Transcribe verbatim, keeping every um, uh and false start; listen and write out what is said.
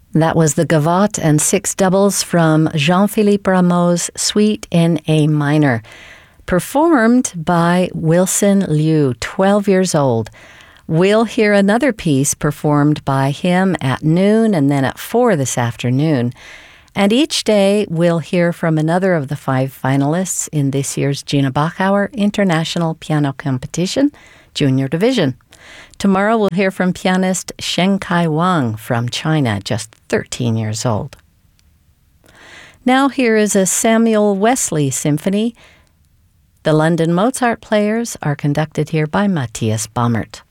That was the Gavotte and Six Doubles from Jean-Philippe Rameau's Suite in A minor, performed by Wilson Liu, twelve years old. We'll hear another piece performed by him at noon and then at four this afternoon. And each day we'll hear from another of the five finalists in this year's Gina Bachauer International Piano Competition, Junior Division. Tomorrow we'll hear from pianist Shenkai Wang from China, just thirteen years old. Now here is a Samuel Wesley symphony. The London Mozart Players are conducted here by Matthias Baumert.